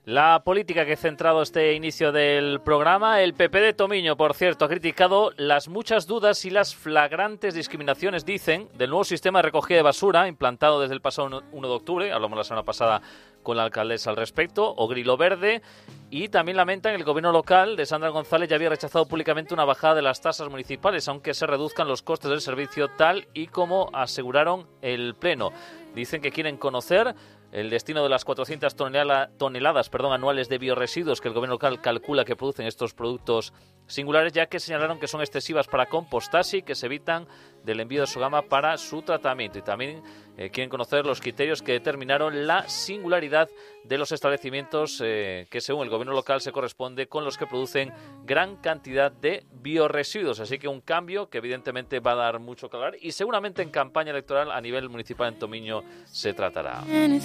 La política que he centrado este inicio del programa, el PP de Tomiño, por cierto, ha criticado las muchas dudas y las flagrantes discriminaciones, dicen, del nuevo sistema de recogida de basura implantado desde el pasado 1 de octubre, hablamos la semana pasada con la alcaldesa al respecto, o Grilo Verde, y también lamentan el gobierno local de Sandra González ya había rechazado públicamente una bajada de las tasas municipales, aunque se reduzcan los costes del servicio tal y como aseguraron el Pleno. Dicen que quieren conocer el destino de las 400 toneladas anuales de biorresiduos que el gobierno local calcula que producen estos productos singulares, ya que señalaron que son excesivas para compostarse y que se evitan del envío de su gama para su tratamiento. Y también quieren conocer los criterios que determinaron la singularidad de los establecimientos que según el gobierno local se corresponde con los que producen gran cantidad de biorresiduos. Así que un cambio que evidentemente va a dar mucho que hablar y seguramente en campaña electoral a nivel municipal en Tomiño se tratará.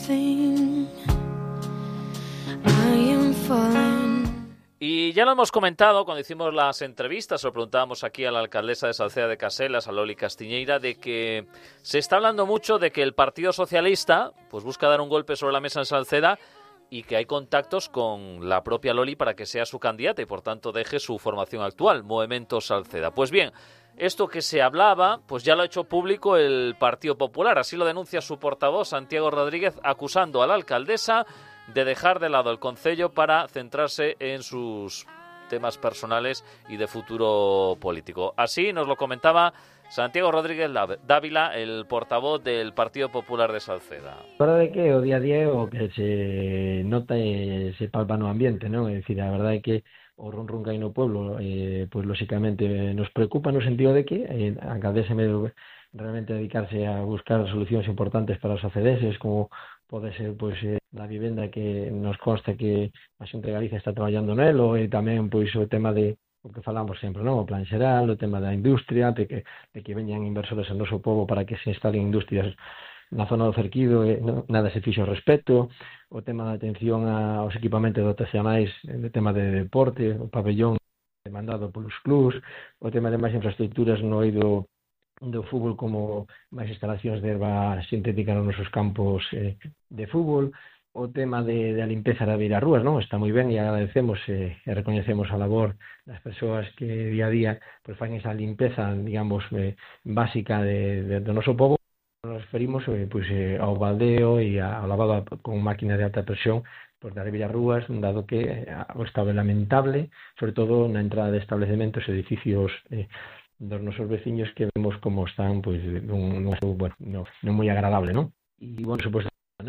Y ya lo hemos comentado cuando hicimos las entrevistas, o preguntábamos aquí a la alcaldesa de Salceda de Caselas, a Loli Castiñeira, de que se está hablando mucho de que el Partido Socialista pues busca dar un golpe sobre la mesa en Salceda y que hay contactos con la propia Loli para que sea su candidata y por tanto deje su formación actual, Movimiento Salceda. Pues bien, esto que se hablaba, pues ya lo ha hecho público el Partido Popular, así lo denuncia su portavoz Santiago Rodríguez, acusando a la alcaldesa de dejar de lado el concello para centrarse en sus temas personales y de futuro político. Así nos lo comentaba Santiago Rodríguez Dávila, el portavoz del Partido Popular de Salceda. La verdad é que o día a día o que se nota e se palpa no ambiente, non? É dicir, a verdade é que o ronron que hai no pueblo, pois lóxicamente nos preocupa no sentido de que a alcaldesa realmente dedicarse a buscar solucións importantes para os acedenses, como pode ser pois a vivenda que nos consta que a Xunta de Galicia está traballando nelo, e tamén pois o tema de o que falamos sempre, non? O plan xeral, o tema da industria, de que veñan inversores ao noso pobo para que se instalen industrias na zona do Cerquido, nada se fixo ao respecto, o tema da atención aos equipamentos dotacionais, o tema de deporte, o pabellón demandado polos clubs, o tema de máis infraestructuras no eido do fútbol, como máis instalacións de herba sintética nos nosos campos de fútbol, o tema de a limpeza da beirarrúas, non? Está moi ben e agradecemos e recoñecemos a labor das persoas que día a día pues, fan esa limpeza, digamos, básica do noso pobo. Nos referimos ao baldeo e ao lavado con máquina de alta presión pues, das beirarrúas, dado que o estado é lamentable, sobre todo na entrada de establecementos e edificios dos nosos veciños, que vemos como están pois non moi agradable, non? E, bueno, suposto,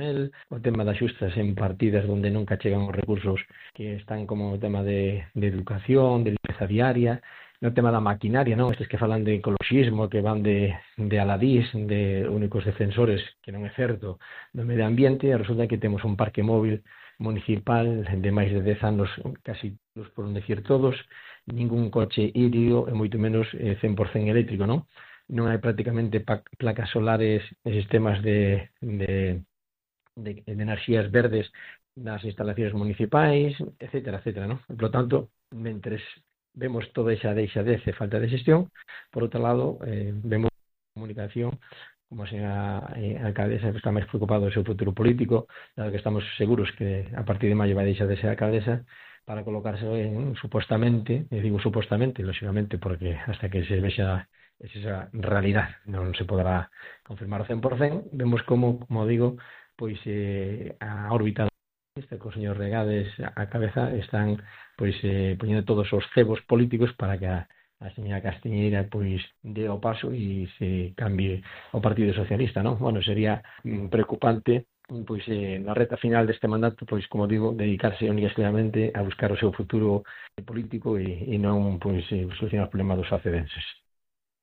o tema das xustas en partidas onde nunca chegan os recursos que están como o tema de educación, de limpeza diaria, no tema da maquinaria, non? Estes que falan de ecoloxismo, que van de aladís, de únicos defensores, que non é certo, do medio ambiente, e resulta que temos un parque móvil municipal de máis de 10 anos, casi por non decir todos, ningún coche híbrido e moito menos 100% eléctrico, non? Non hai prácticamente placas solares e sistemas de enerxías verdes nas instalacións municipais, etcétera, etcétera, non? Por lo tanto, mentres vemos toda esa deixadez e falta de xestión, por outro lado, vemos a comunicación como a alcaldesa está máis preocupada do seu futuro político, dado que estamos seguros que a partir de maio vai deixar de ser alcaldesa, para colocarse supuestamente, e digo supuestamente, lógicamente, porque hasta que se vexa esa realidad non se podrá confirmar ao 100%, vemos como digo, pois a órbita co señor Regades a cabeza están pois poñendo todos os cebos políticos para que a señora Castiñeira pois dé o paso e se cambie o Partido Socialista, non? Bueno, sería preocupante pois na reta final deste mandato, pois como digo, dedicarse únicamente a buscar o seu futuro político e non pois solucionar os problemas dos acedenses.